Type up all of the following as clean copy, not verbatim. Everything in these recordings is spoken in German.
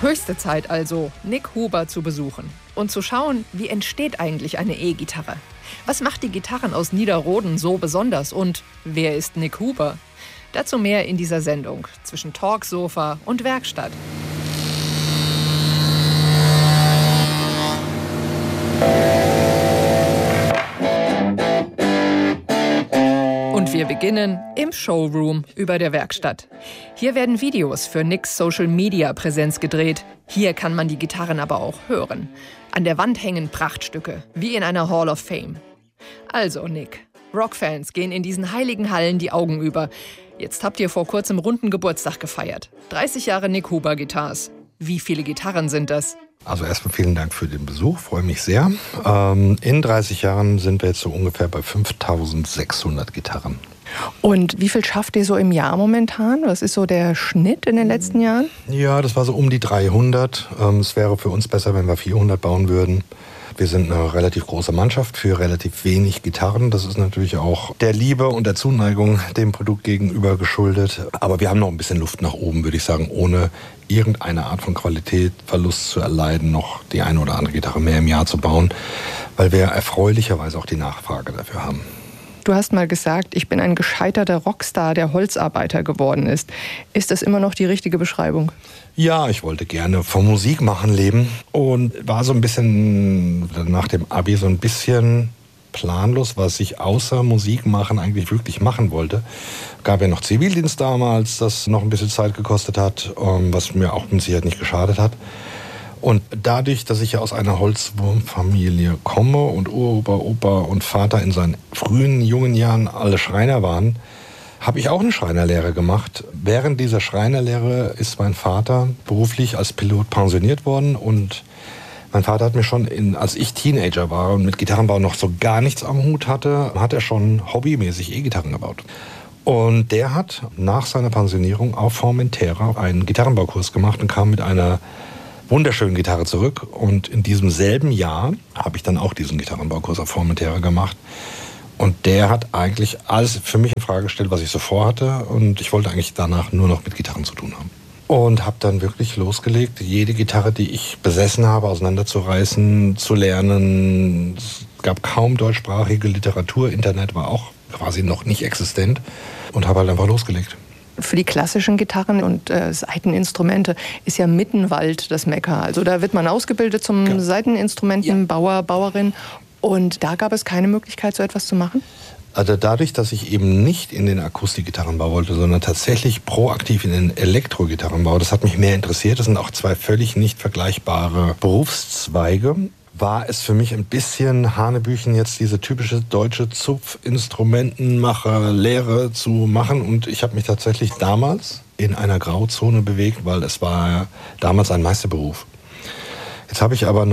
Höchste Zeit also, Nick Huber zu besuchen und zu schauen, wie entsteht eigentlich eine E-Gitarre? Was macht die Gitarren aus Niederroden so besonders und wer ist Nick Huber? Dazu mehr in dieser Sendung zwischen Talksofa und Werkstatt. Und wir beginnen im Showroom über der Werkstatt. Hier werden Videos für Nicks Social-Media-Präsenz gedreht. Hier kann man die Gitarren aber auch hören. An der Wand hängen Prachtstücke, wie in einer Hall of Fame. Also Nick, Rockfans gehen in diesen heiligen Hallen die Augen über. Jetzt habt ihr vor kurzem runden Geburtstag gefeiert. 30 Jahre Nick Huber Guitars. Wie viele Gitarren sind das? Also erstmal vielen Dank für den Besuch, freue mich sehr. In 30 Jahren sind wir jetzt so ungefähr bei 5.600 Gitarren. Und wie viel schafft ihr so im Jahr momentan? Was ist so der Schnitt in den letzten Jahren? Ja, das war so um die 300. Es wäre für uns besser, wenn wir 400 bauen würden. Wir sind eine relativ große Mannschaft für relativ wenig Gitarren. Das ist natürlich auch der Liebe und der Zuneigung dem Produkt gegenüber geschuldet. Aber wir haben noch ein bisschen Luft nach oben, würde ich sagen, ohne irgendeine Art von Qualitätsverlust zu erleiden, noch die eine oder andere Gitarre mehr im Jahr zu bauen, weil wir erfreulicherweise auch die Nachfrage dafür haben. Du hast mal gesagt, ich bin ein gescheiterter Rockstar, der Holzarbeiter geworden ist. Ist das immer noch die richtige Beschreibung? Ja, ich wollte gerne vom Musikmachen leben und war so ein bisschen nach dem Abi so ein bisschen planlos, was ich außer Musik machen eigentlich wirklich machen wollte. Gab ja noch Zivildienst damals, das noch ein bisschen Zeit gekostet hat, was mir auch mit Sicherheit nicht geschadet hat. Und dadurch, dass ich ja aus einer Holzwurmfamilie komme und Uropa, Opa und Vater in seinen frühen, jungen Jahren alle Schreiner waren, habe ich auch eine Schreinerlehre gemacht. Während dieser Schreinerlehre ist mein Vater beruflich als Pilot pensioniert worden und mein Vater hat mir schon, als ich Teenager war und mit Gitarrenbau noch so gar nichts am Hut hatte, hat er schon hobbymäßig E-Gitarren gebaut. Und der hat nach seiner Pensionierung auf Formentera einen Gitarrenbaukurs gemacht und kam mit einer wunderschönen Gitarre zurück. Und in diesem selben Jahr habe ich dann auch diesen Gitarrenbaukurs auf Formentera gemacht. Und der hat eigentlich alles für mich in Frage gestellt, was ich so vorhatte. Und ich wollte eigentlich danach nur noch mit Gitarren zu tun haben. Und habe dann wirklich losgelegt, jede Gitarre, die ich besessen habe, auseinanderzureißen, zu lernen. Es gab kaum deutschsprachige Literatur, Internet war auch quasi noch nicht existent. Und habe halt einfach losgelegt. Für die klassischen Gitarren und Saiteninstrumente ist ja Mittenwald das Mekka. Also da wird man ausgebildet zum Saiteninstrumentenbauer, Bauerin. Und da gab es keine Möglichkeit, so etwas zu machen? Also dadurch, dass ich eben nicht in den Akustikgitarrenbau wollte, sondern tatsächlich proaktiv in den Elektrogitarrenbau, das hat mich mehr interessiert. Das sind auch zwei völlig nicht vergleichbare Berufszweige. War es für mich ein bisschen Hanebüchen, jetzt diese typische deutsche Zupfinstrumentenmacher-Lehre zu machen. Und ich habe mich tatsächlich damals in einer Grauzone bewegt, weil es war damals ein Meisterberuf. Jetzt habe ich aber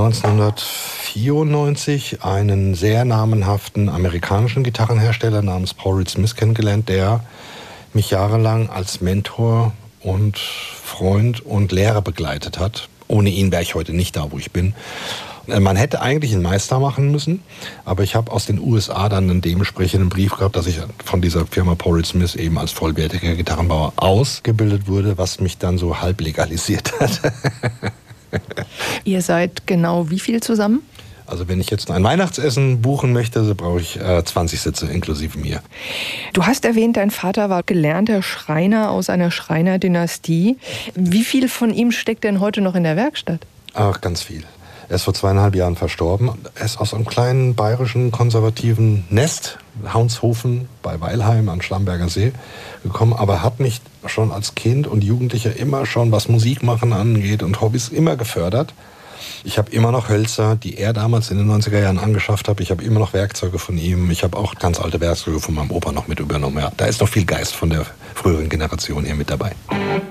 1994 einen sehr namenhaften amerikanischen Gitarrenhersteller namens Paul Reed Smith kennengelernt, der mich jahrelang als Mentor und Freund und Lehrer begleitet hat. Ohne ihn wäre ich heute nicht da, wo ich bin. Man hätte eigentlich einen Meister machen müssen, aber ich habe aus den USA dann einen dementsprechenden Brief gehabt, dass ich von dieser Firma Paul Reed Smith eben als vollwertiger Gitarrenbauer ausgebildet wurde, was mich dann so halb legalisiert hat. Ihr seid genau wie viel zusammen? Also wenn ich jetzt ein Weihnachtsessen buchen möchte, so brauche ich 20 Sitze inklusive mir. Du hast erwähnt, dein Vater war gelernter Schreiner aus einer Schreinerdynastie. Wie viel von ihm steckt denn heute noch in der Werkstatt? Ach, ganz viel. Er ist vor 2,5 Jahren verstorben. Er ist aus einem kleinen bayerischen konservativen Nest, Haunshofen bei Weilheim am Schlamberger See, gekommen, aber hat mich schon als Kind und Jugendlicher immer schon, was Musikmachen angeht und Hobbys, immer gefördert. Ich habe immer noch Hölzer, die er damals in den 90er Jahren angeschafft hat. Ich habe immer noch Werkzeuge von ihm. Ich habe auch ganz alte Werkzeuge von meinem Opa noch mit übernommen. Ja, da ist noch viel Geist von der früheren Generation hier mit dabei.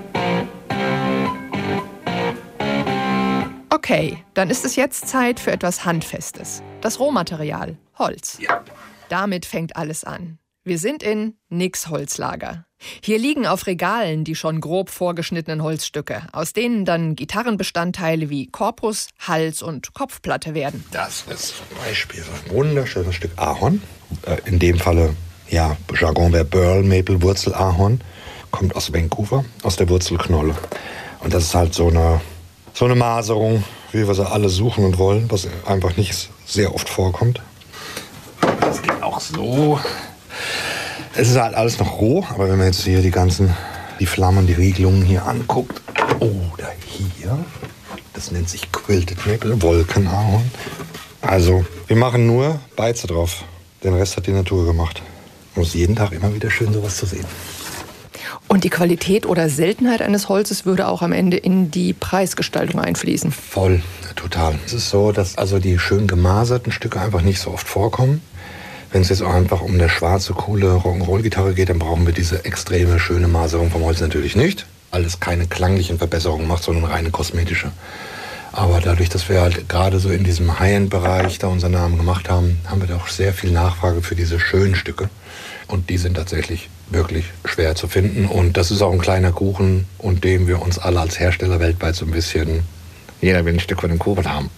Okay, dann ist es jetzt Zeit für etwas Handfestes. Das Rohmaterial, Holz. Ja. Damit fängt alles an. Wir sind in Nicks Holzlager. Hier liegen auf Regalen die schon grob vorgeschnittenen Holzstücke, aus denen dann Gitarrenbestandteile wie Korpus, Hals und Kopfplatte werden. Das ist zum Beispiel so ein wunderschönes Stück Ahorn. In dem Falle, ja, Jargon wäre Burl Maple Wurzel-Ahorn. Kommt aus Vancouver, aus der Wurzelknolle. Und das ist halt so so eine Maserung, wie wir sie alle suchen und wollen, was einfach nicht sehr oft vorkommt. Das geht auch so. Es ist halt alles noch roh, aber wenn man jetzt hier die Flammen, die Riegelungen hier anguckt, oder hier, das nennt sich Quilted Maple, Wolkenahorn. Also, wir machen nur Beize drauf. Den Rest hat die Natur gemacht. Und es ist jeden Tag immer wieder schön, sowas zu sehen. Und die Qualität oder Seltenheit eines Holzes würde auch am Ende in die Preisgestaltung einfließen? Voll, total. Es ist so, dass also die schön gemaserten Stücke einfach nicht so oft vorkommen. Wenn es jetzt auch einfach um eine schwarze, coole Rock'n'Roll-Gitarre geht, dann brauchen wir diese extreme, schöne Maserung vom Holz natürlich nicht. Alles keine klanglichen Verbesserungen macht, sondern reine kosmetische. Aber dadurch, dass wir halt gerade so in diesem High-End-Bereich da unseren Namen gemacht haben, haben wir doch sehr viel Nachfrage für diese schönen Stücke. Und die sind tatsächlich wirklich schwer zu finden. Und das ist auch ein kleiner Kuchen, und dem wir uns alle als Hersteller weltweit so ein bisschen, jeder will ein Stück von dem Kuchen haben.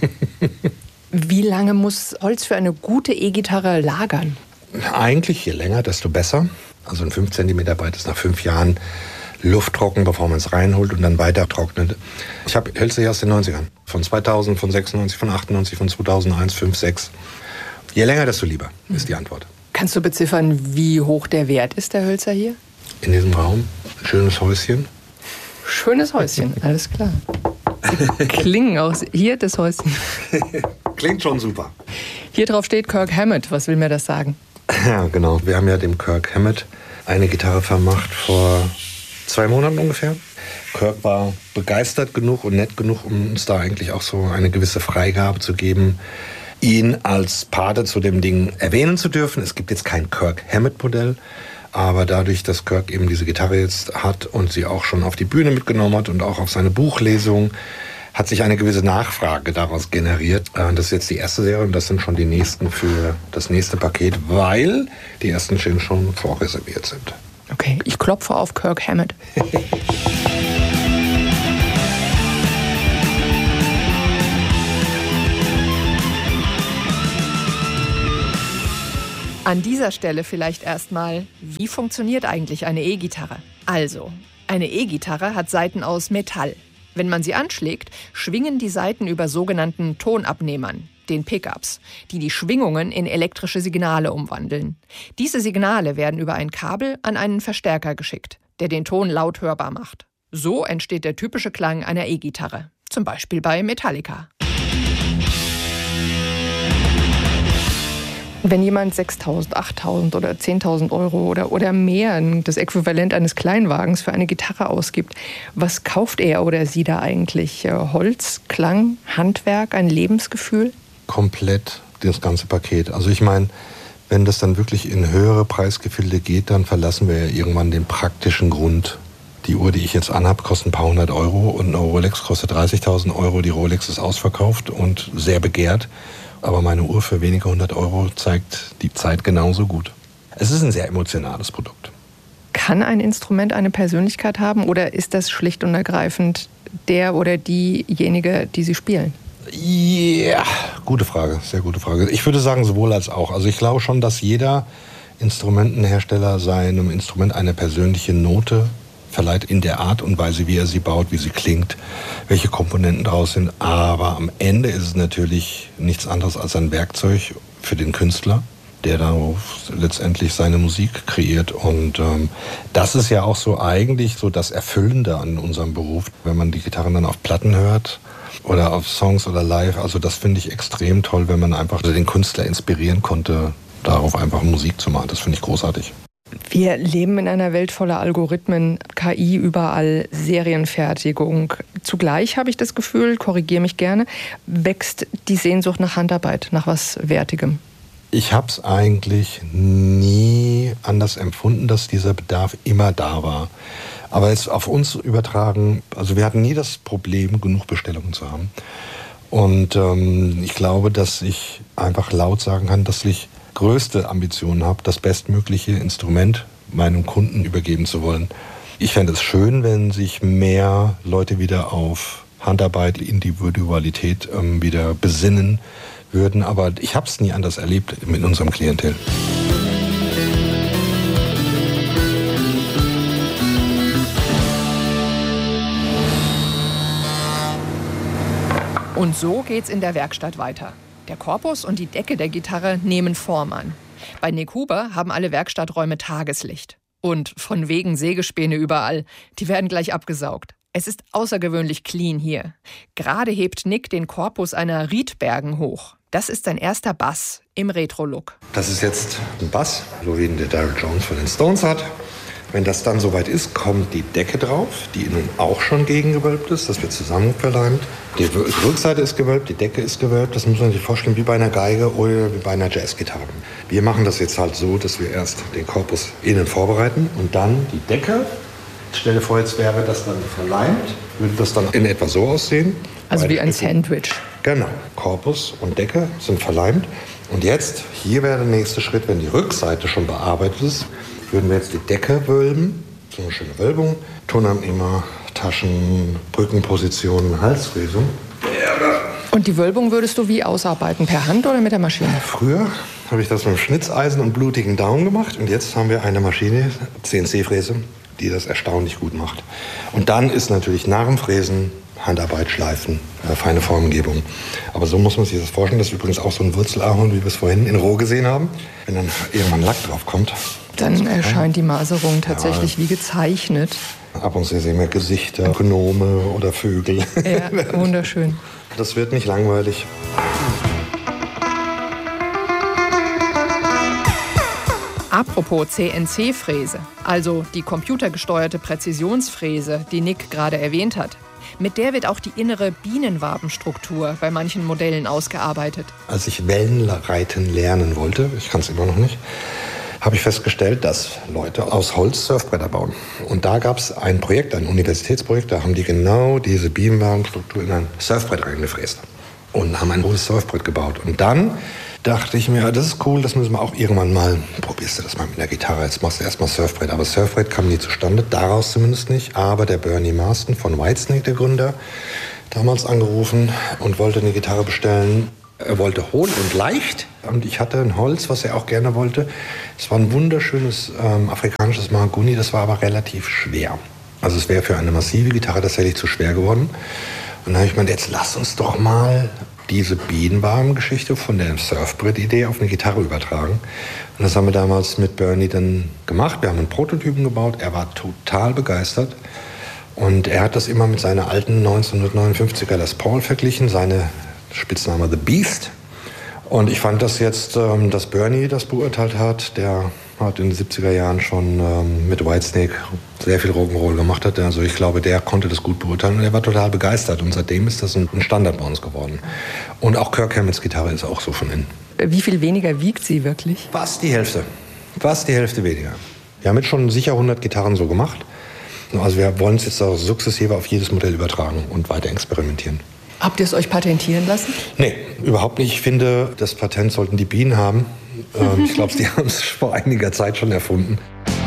Wie lange muss Holz für eine gute E-Gitarre lagern? Eigentlich je länger, desto besser. Also ein 5 cm Brett ist nach 5 Jahren lufttrocken, bevor man es reinholt und dann weiter trocknet. Ich habe Hölzer hier aus den 90ern. Von 2000, von 96, von 98, von 2001, 5, 6. Je länger, desto lieber, ist die Antwort. Kannst du beziffern, wie hoch der Wert ist, der Hölzer hier? In diesem Raum, schönes Häuschen. Schönes Häuschen, alles klar. Die klingen aus. Hier das Häuschen. Klingt schon super. Hier drauf steht Kirk Hammett. Was will mir das sagen? Ja, genau. Wir haben ja dem Kirk Hammett eine Gitarre vermacht vor 2 Monaten ungefähr. Kirk war begeistert genug und nett genug, um uns da eigentlich auch so eine gewisse Freigabe zu geben, ihn als Pate zu dem Ding erwähnen zu dürfen. Es gibt jetzt kein Kirk Hammett-Modell, aber dadurch, dass Kirk eben diese Gitarre jetzt hat und sie auch schon auf die Bühne mitgenommen hat und auch auf seine Buchlesung, hat sich eine gewisse Nachfrage daraus generiert. Das ist jetzt die erste Serie und das sind schon die nächsten für das nächste Paket, weil die ersten schon vorreserviert sind. Okay, ich klopfe auf Kirk Hammett. An dieser Stelle vielleicht erstmal, wie funktioniert eigentlich eine E-Gitarre? Also, eine E-Gitarre hat Saiten aus Metall. Wenn man sie anschlägt, schwingen die Saiten über sogenannten Tonabnehmern, den Pickups, die die Schwingungen in elektrische Signale umwandeln. Diese Signale werden über ein Kabel an einen Verstärker geschickt, der den Ton laut hörbar macht. So entsteht der typische Klang einer E-Gitarre, zum Beispiel bei Metallica. Wenn jemand 6.000, 8.000 oder 10.000 Euro oder mehr, das Äquivalent eines Kleinwagens, für eine Gitarre ausgibt, was kauft er oder sie da eigentlich? Holz, Klang, Handwerk, ein Lebensgefühl? Komplett das ganze Paket. Also ich meine, wenn das dann wirklich in höhere Preisgefilde geht, dann verlassen wir ja irgendwann den praktischen Grund. Die Uhr, die ich jetzt anhabe, kostet ein paar 100 Euro und eine Rolex kostet 30.000 Euro. Die Rolex ist ausverkauft und sehr begehrt. Aber meine Uhr für weniger 100 Euro zeigt die Zeit genauso gut. Es ist ein sehr emotionales Produkt. Kann ein Instrument eine Persönlichkeit haben oder ist das schlicht und ergreifend der oder diejenige, die sie spielen? Ja, gute Frage, sehr gute Frage. Ich würde sagen, sowohl als auch. Also ich glaube schon, dass jeder Instrumentenhersteller seinem Instrument eine persönliche Note verleiht in der Art und Weise, wie er sie baut, wie sie klingt, welche Komponenten draus sind. Aber am Ende ist es natürlich nichts anderes als ein Werkzeug für den Künstler, der darauf letztendlich seine Musik kreiert. Und das ist ja auch so eigentlich so das Erfüllende an unserem Beruf, wenn man die Gitarren dann auf Platten hört oder auf Songs oder live. Also das finde ich extrem toll, wenn man einfach den Künstler inspirieren konnte, darauf einfach Musik zu machen. Das finde ich großartig. Wir leben in einer Welt voller Algorithmen, KI überall, Serienfertigung. Zugleich habe ich das Gefühl, korrigiere mich gerne, wächst die Sehnsucht nach Handarbeit, nach was Wertigem. Ich habe es eigentlich nie anders empfunden, dass dieser Bedarf immer da war. Aber jetzt auf uns übertragen, also wir hatten nie das Problem, genug Bestellungen zu haben. Und ich glaube, dass ich einfach laut sagen kann, dass ich größte Ambitionen habe, das bestmögliche Instrument meinem Kunden übergeben zu wollen. Ich fände es schön, wenn sich mehr Leute wieder auf Handarbeit, Individualität wieder besinnen würden, aber ich habe es nie anders erlebt mit unserem Klientel. Und so geht's in der Werkstatt weiter. Der Korpus und die Decke der Gitarre nehmen Form an. Bei Nick Huber haben alle Werkstatträume Tageslicht. Und von wegen Sägespäne überall. Die werden gleich abgesaugt. Es ist außergewöhnlich clean hier. Gerade hebt Nick den Korpus einer Riedbergen hoch. Das ist sein erster Bass im Retro-Look. Das ist jetzt ein Bass, so wie ihn der Daryl Jones von den Stones hat. Wenn das dann soweit ist, kommt die Decke drauf, die innen auch schon gegengewölbt ist. Das wird zusammen verleimt. Die Rückseite ist gewölbt, die Decke ist gewölbt. Das muss man sich vorstellen wie bei einer Geige oder wie bei einer Jazzgitarre. Wir machen das jetzt halt so, dass wir erst den Korpus innen vorbereiten und dann die Decke. Stell dir vor, jetzt wäre das dann verleimt, würde das dann in etwa so aussehen. Also wie ein Sandwich. Genau. Korpus und Decke sind verleimt. Und jetzt, hier wäre der nächste Schritt, wenn die Rückseite schon bearbeitet ist, würden wir jetzt die Decke wölben. So eine schöne Wölbung. Tonabnehmer, Taschen, Brückenpositionen, Halsfräse. Und die Wölbung würdest du wie ausarbeiten? Per Hand oder mit der Maschine? Früher habe ich das mit dem Schnitzeisen und blutigen Daumen gemacht. Und jetzt haben wir eine Maschine, CNC-Fräse, die das erstaunlich gut macht. Und dann ist natürlich nach dem Fräsen Handarbeit, Schleifen, feine Formengebung. Aber so muss man sich das vorstellen. Das ist übrigens auch so ein Wurzelahorn, wie wir es vorhin in Roh gesehen haben. Wenn dann irgendwann Lack drauf kommt, dann erscheint die Maserung tatsächlich wie gezeichnet. Ab und zu sehen wir Gesichter, Gnome oder Vögel. Ja, wunderschön. Das wird nicht langweilig. Apropos CNC-Fräse, also die computergesteuerte Präzisionsfräse, die Nick gerade erwähnt hat. Mit der wird auch die innere Bienenwabenstruktur bei manchen Modellen ausgearbeitet. Als ich Wellenreiten lernen wollte, ich kann es immer noch nicht, habe ich festgestellt, dass Leute aus Holz Surfbretter bauen. Und da gab es ein Projekt, ein Universitätsprojekt, da haben die genau diese Bienenwabenstruktur in ein Surfbrett reingefräst und haben ein großes Surfbrett gebaut. Und dann dachte ich mir, das ist cool, das müssen wir auch irgendwann mal, probierst du das mal mit der Gitarre, jetzt machst du erstmal Surfbrett. Aber Surfbrett kam nie zustande, daraus zumindest nicht. Aber der Bernie Marston von Whitesnake, der Gründer, damals angerufen und wollte eine Gitarre bestellen. Er wollte hohl und leicht und ich hatte ein Holz, was er auch gerne wollte. Es war ein wunderschönes afrikanisches Mahagoni, das war aber relativ schwer. Also es wäre für eine massive Gitarre tatsächlich zu schwer geworden. Und dann habe ich gemeint, jetzt lass uns doch mal diese Bienenwaben-Geschichte von der Surfbrett-Idee auf eine Gitarre übertragen. Und das haben wir damals mit Bernie dann gemacht. Wir haben einen Prototypen gebaut. Er war total begeistert. Und er hat das immer mit seiner alten 1959er Les Paul verglichen, seine Spitzname The Beast. Und ich fand das jetzt, dass Bernie das beurteilt hat. Der hat in den 70er Jahren schon mit Whitesnake sehr viel Rock'n'Roll gemacht hat. Also ich glaube, der konnte das gut beurteilen und er war total begeistert. Und seitdem ist das ein Standard bei uns geworden. Und auch Kirk Hammetts Gitarre ist auch so von innen. Wie viel weniger wiegt sie wirklich? Fast die Hälfte. Fast die Hälfte weniger. Wir haben jetzt schon sicher 100 Gitarren so gemacht. Also wir wollen es jetzt auch sukzessive auf jedes Modell übertragen und weiter experimentieren. Habt ihr es euch patentieren lassen? Nee, überhaupt nicht. Ich finde, das Patent sollten die Bienen haben. Ich glaube, die haben es vor einiger Zeit schon erfunden.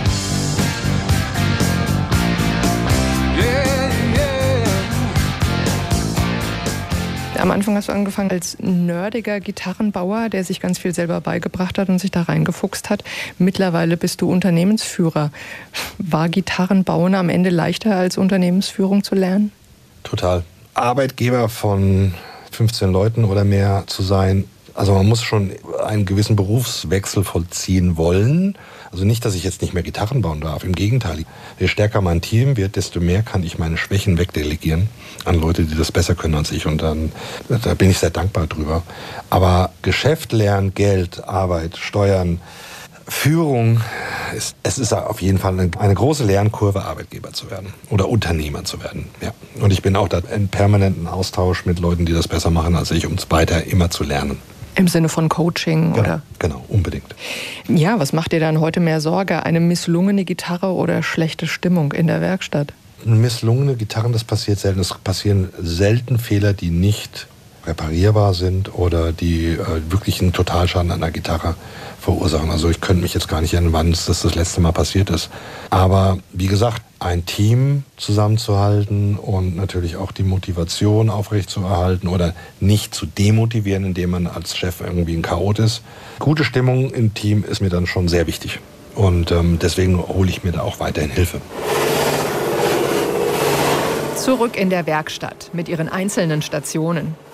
Am Anfang hast du angefangen als nerdiger Gitarrenbauer, der sich ganz viel selber beigebracht hat und sich da reingefuchst hat. Mittlerweile bist du Unternehmensführer. War Gitarrenbauen am Ende leichter als Unternehmensführung zu lernen? Total. Arbeitgeber von 15 Leuten oder mehr zu sein. Also man muss schon einen gewissen Berufswechsel vollziehen wollen. Also nicht, dass ich jetzt nicht mehr Gitarren bauen darf. Im Gegenteil. Je stärker mein Team wird, desto mehr kann ich meine Schwächen wegdelegieren an Leute, die das besser können als ich. Und da bin ich sehr dankbar drüber. Aber Geschäft lernen, Geld, Arbeit, Steuern, Führung, es ist auf jeden Fall eine große Lernkurve, Arbeitgeber zu werden oder Unternehmer zu werden. Ja. Und ich bin auch da in permanenten Austausch mit Leuten, die das besser machen als ich, um es weiter immer zu lernen. Im Sinne von Coaching, genau, oder? Genau, unbedingt. Ja, was macht dir dann heute mehr Sorge? Eine misslungene Gitarre oder schlechte Stimmung in der Werkstatt? Misslungene Gitarren, das passiert selten. Es passieren selten Fehler, die nicht reparierbar sind oder die wirklich einen Totalschaden an der Gitarre verursachen. Also ich könnte mich jetzt gar nicht erinnern, wann das letzte Mal passiert ist. Aber wie gesagt, ein Team zusammenzuhalten und natürlich auch die Motivation aufrechtzuerhalten oder nicht zu demotivieren, indem man als Chef irgendwie ein Chaot ist. Gute Stimmung im Team ist mir dann schon sehr wichtig. Und deswegen hole ich mir da auch weiterhin Hilfe. Zurück in der Werkstatt mit ihren einzelnen Stationen.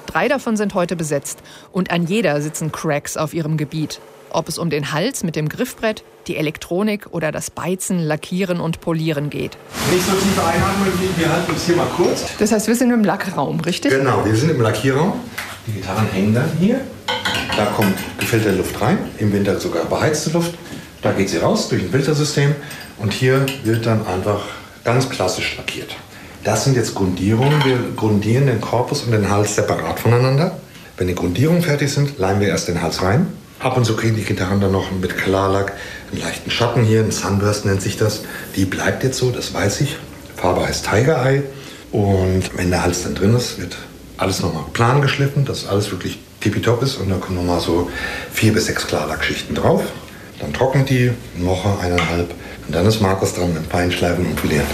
3 davon sind heute besetzt und an jeder sitzen Cracks auf ihrem Gebiet. Ob es um den Hals mit dem Griffbrett, die Elektronik oder das Beizen, Lackieren und Polieren geht. Nicht so tief einatmen, wir halten uns hier mal kurz. Das heißt, wir sind im Lackraum, richtig? Genau, wir sind im Lackierraum. Die Gitarren hängen dann hier. Da kommt gefilterte Luft rein, im Winter sogar beheizte Luft. Da geht sie raus durch ein Filtersystem und hier wird dann einfach ganz klassisch lackiert. Das sind jetzt Grundierungen. Wir grundieren den Korpus und den Hals separat voneinander. Wenn die Grundierungen fertig sind, leimen wir erst den Hals rein. Ab und zu kriegen die Gitarren dann noch mit Klarlack einen leichten Schatten hier, ein Sunburst nennt sich das. Die bleibt jetzt so, das weiß ich. Farbe heißt Tiger Eye. Und wenn der Hals dann drin ist, wird alles nochmal plan geschliffen, dass alles wirklich tippitopp ist. Und dann kommen nochmal so 4 bis 6 Klarlackschichten drauf. Dann trocknet die, eine Woche, 1,5. Und dann ist Markus dran mit Feinschleifen und Polieren.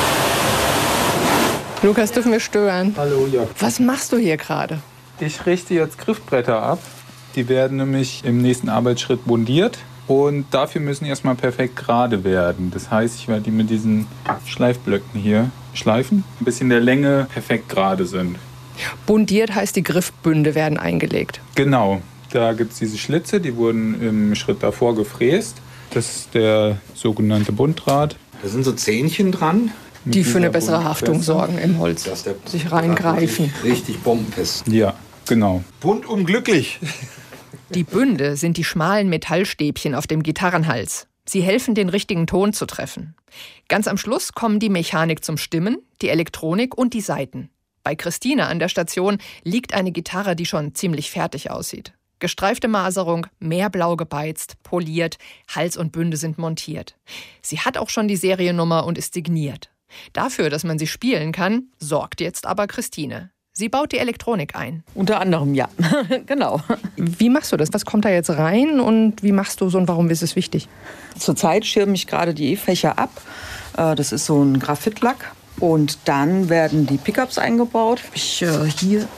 Lukas, dürfen wir stören? Hallo, ja. Was machst du hier gerade? Ich richte jetzt Griffbretter ab. Die werden nämlich im nächsten Arbeitsschritt bundiert. Und dafür müssen die erstmal perfekt gerade werden. Das heißt, ich werde die mit diesen Schleifblöcken hier schleifen, bis sie in der Länge perfekt gerade sind. Bundiert heißt, die Griffbünde werden eingelegt. Genau, da gibt es diese Schlitze, die wurden im Schritt davor gefräst. Das ist der sogenannte Bunddraht. Da sind so Zähnchen dran, Die für eine bessere Haftung sorgen im Holz, dass der sich reingreifen. richtig bombenfest. Ja, genau. Rundum glücklich. Die Bünde sind die schmalen Metallstäbchen auf dem Gitarrenhals. Sie helfen, den richtigen Ton zu treffen. Ganz am Schluss kommen die Mechanik zum Stimmen, die Elektronik und die Saiten. Bei Christine an der Station liegt eine Gitarre, die schon ziemlich fertig aussieht. Gestreifte Maserung, meerblau gebeizt, poliert, Hals und Bünde sind montiert. Sie hat auch schon die Seriennummer und ist signiert. Dafür, dass man sie spielen kann, sorgt jetzt aber Christine. Sie baut die Elektronik ein. Unter anderem, ja. Genau. Wie machst du das? Was kommt da jetzt rein und wie machst du so und warum ist es wichtig? Zurzeit schirme ich gerade die E-Fächer ab. Das ist so ein Graphitlack. Und dann werden die Pickups eingebaut. Ich hier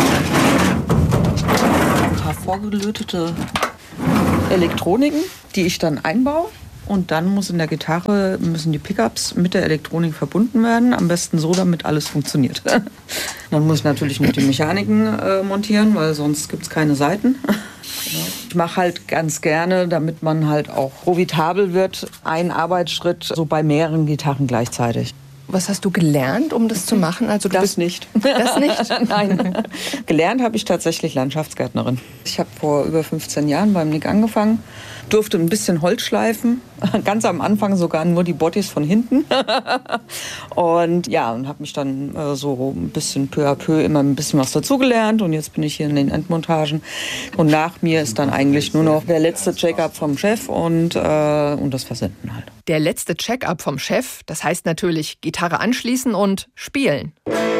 ein paar vorgelötete Elektroniken, die ich dann einbaue. Und dann müssen die Pickups mit der Elektronik verbunden werden. Am besten so, damit alles funktioniert. Dann muss ich natürlich noch die Mechaniken montieren, weil sonst gibt es keine Saiten. Ich mache halt ganz gerne, damit man halt auch profitabel wird, einen Arbeitsschritt so bei mehreren Gitarren gleichzeitig. Was hast du gelernt, um das zu machen? Also Das nicht. Das nicht? Nein. Gelernt habe ich tatsächlich Landschaftsgärtnerin. Ich habe vor über 15 Jahren beim Nick angefangen, durfte ein bisschen Holz schleifen, ganz am Anfang sogar nur die Bodies von hinten. Und ja, und habe mich dann so ein bisschen peu à peu immer ein bisschen was dazugelernt. Und jetzt bin ich hier in den Endmontagen. Und nach mir ist dann eigentlich nur noch der letzte Check-up vom Chef und das Versenden halt. Der letzte Check-up vom Chef, das heißt natürlich Gitarre anschließen und spielen.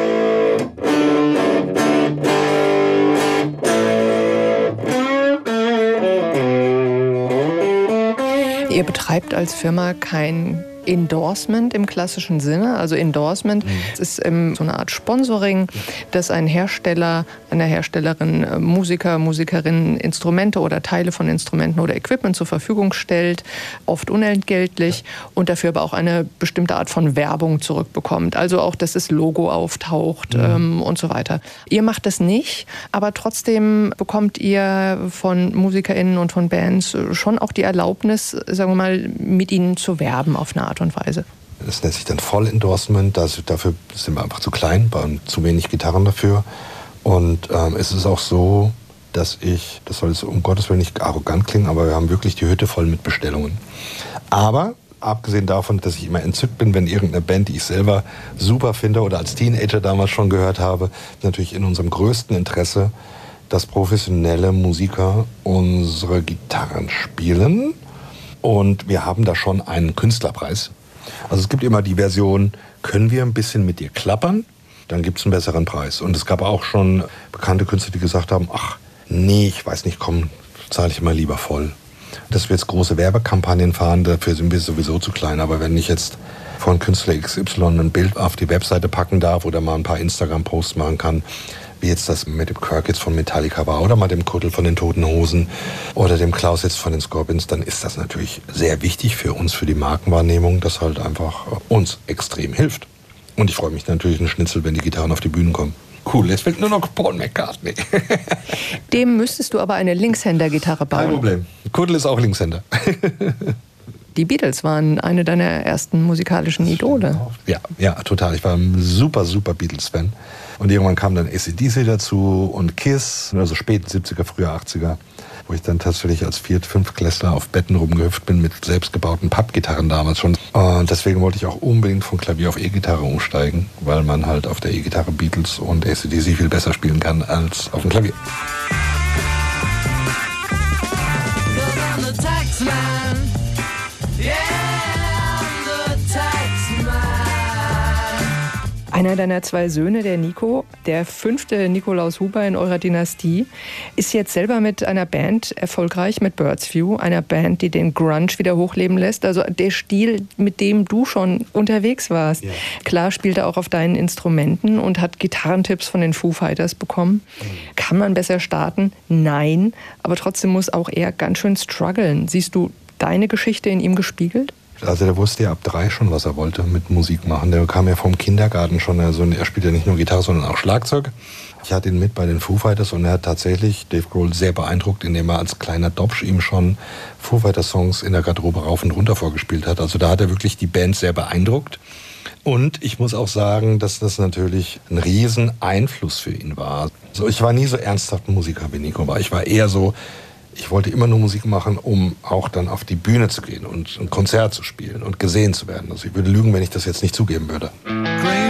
Ihr betreibt als Firma kein Endorsement im klassischen Sinne. Also Endorsement ist so eine Art Sponsoring, dass ein Hersteller, eine Herstellerin Musiker, Musikerinnen Instrumente oder Teile von Instrumenten oder Equipment zur Verfügung stellt, oft unentgeltlich und dafür aber auch eine bestimmte Art von Werbung zurückbekommt. Also auch, dass das Logo auftaucht und so weiter. Ihr macht das nicht, aber trotzdem bekommt ihr von MusikerInnen und von Bands schon auch die Erlaubnis, sagen wir mal, mit ihnen zu werben auf eine Art und Weise. Das nennt sich dann Vollendorsement. Dafür sind wir einfach zu klein, waren zu wenig Gitarren dafür. Und es ist auch so, dass das soll jetzt um Gottes Willen nicht arrogant klingen, aber wir haben wirklich die Hütte voll mit Bestellungen. Aber abgesehen davon, dass ich immer entzückt bin, wenn irgendeine Band, die ich selber super finde oder als Teenager damals schon gehört habe, natürlich in unserem größten Interesse, dass professionelle Musiker unsere Gitarren spielen. Und wir haben da schon einen Künstlerpreis. Also es gibt immer die Version, können wir ein bisschen mit dir klappern? Dann gibt es einen besseren Preis. Und es gab auch schon bekannte Künstler, die gesagt haben, ach nee, ich weiß nicht, komm, zahle ich immer lieber voll. Dass wir jetzt große Werbekampagnen fahren, dafür sind wir sowieso zu klein. Aber wenn ich jetzt von Künstler XY ein Bild auf die Webseite packen darf oder mal ein paar Instagram-Posts machen kann, wie jetzt das mit dem Kirk jetzt von Metallica war oder mal dem Kuttel von den Toten Hosen oder dem Klaus jetzt von den Scorpions, dann ist das natürlich sehr wichtig für uns, für die Markenwahrnehmung, das halt einfach uns extrem hilft. Und ich freue mich natürlich einen Schnitzel, wenn die Gitarren auf die Bühnen kommen. Cool, jetzt fehlt nur noch Paul McCartney. Dem müsstest du aber eine Linkshänder-Gitarre bauen. Kein Problem. Kudel ist auch Linkshänder. Die Beatles waren eine deiner ersten musikalischen Idole. Ja, total. Ich war ein super Beatles-Fan. Und irgendwann kam dann AC/DC dazu und Kiss, also späten 70er, früher 80er, wo ich dann tatsächlich als 4-, 5-Klässler auf Betten rumgehüpft bin mit selbstgebauten Pappgitarren damals schon. Und deswegen wollte ich auch unbedingt von Klavier auf E-Gitarre umsteigen, weil man halt auf der E-Gitarre Beatles und AC/DC viel besser spielen kann als auf dem Klavier. Einer deiner 2 Söhne, der Nico, der 5. Nikolaus Huber in eurer Dynastie, ist jetzt selber mit einer Band erfolgreich, mit Birds View, einer Band, die den Grunge wieder hochleben lässt. Also der Stil, mit dem du schon unterwegs warst. Ja. Klar spielt er auch auf deinen Instrumenten und hat Gitarrentipps von den Foo Fighters bekommen. Kann man besser starten? Nein. Aber trotzdem muss auch er ganz schön strugglen. Siehst du deine Geschichte in ihm gespiegelt? Also der wusste ja ab 3 schon, was er wollte mit Musik machen. Der kam ja vom Kindergarten schon. Also er spielt ja nicht nur Gitarre, sondern auch Schlagzeug. Ich hatte ihn mit bei den Foo Fighters und er hat tatsächlich Dave Grohl sehr beeindruckt, indem er als kleiner Dobsch ihm schon Foo Fighters Songs in der Garderobe rauf und runter vorgespielt hat. Also da hat er wirklich die Band sehr beeindruckt. Und ich muss auch sagen, dass das natürlich ein riesen Einfluss für ihn war. Also ich war nie so ernsthaft ein Musiker wie Nico war. Ich war eher so, ich wollte immer nur Musik machen, um auch dann auf die Bühne zu gehen und ein Konzert zu spielen und gesehen zu werden. Also ich würde lügen, wenn ich das jetzt nicht zugeben würde.